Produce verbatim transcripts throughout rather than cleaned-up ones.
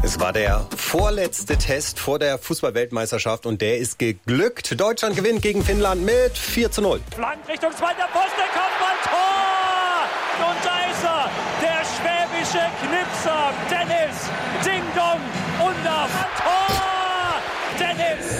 Es war der vorletzte Test vor der Fußball-Weltmeisterschaft und der ist geglückt. Deutschland gewinnt gegen Finnland mit vier zu null. Flank Richtung zweiter Posten, Kopfball, Tor! Und da ist er, der schwäbische Knipser, Dennis Ding Dong Undaff. Tor! Dennis!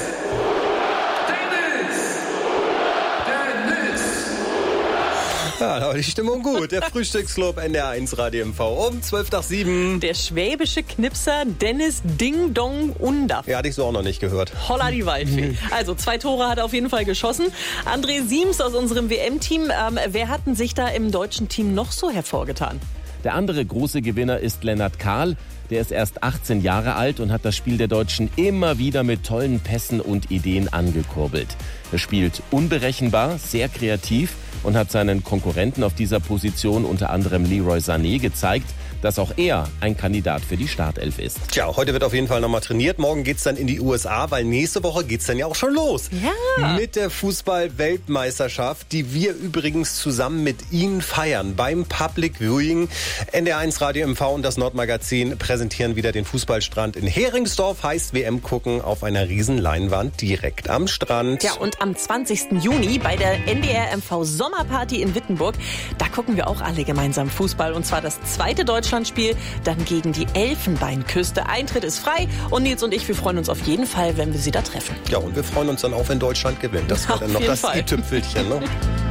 Ja, da war die Stimmung gut. Der Frühstücksclub N D R eins Radio M V um zwölf nach sieben. Der schwäbische Knipser Dennis Ding Dong Undaff. Ja, hatte ich so auch noch nicht gehört. Holla die Waldfee. Also zwei Tore hat er auf jeden Fall geschossen. André Siems aus unserem W M-Team. Ähm, wer hat denn sich da im deutschen Team noch so hervorgetan? Der andere große Gewinner ist Lennart Kahl. Der ist erst achtzehn Jahre alt und hat das Spiel der Deutschen immer wieder mit tollen Pässen und Ideen angekurbelt. Er spielt unberechenbar, sehr kreativ und hat seinen Konkurrenten auf dieser Position, unter anderem Leroy Sané, gezeigt, dass auch er ein Kandidat für die Startelf ist. Tja, heute wird auf jeden Fall nochmal trainiert. Morgen geht's dann in die U S A, weil nächste Woche geht's dann ja auch schon los. Ja. Mit der Fußball-Weltmeisterschaft, die wir übrigens zusammen mit Ihnen feiern beim Public Viewing. N D R eins Radio M V und das Nordmagazin präsentieren wieder den Fußballstrand in Heringsdorf. Heißt W M gucken auf einer riesen Leinwand direkt am Strand. Ja, und am zwanzigsten Juni bei der N D R M V Sommerparty in Wittenburg, da gucken wir auch alle gemeinsam Fußball. Und zwar das zweite Deutschlandspiel, dann gegen die Elfenbeinküste. Eintritt ist frei und Nils und ich, wir freuen uns auf jeden Fall, wenn wir Sie da treffen. Ja, und wir freuen uns dann auch, wenn Deutschland gewinnt. Das war Auf dann noch jeden das Fall. i-Tüpfelchen, ne?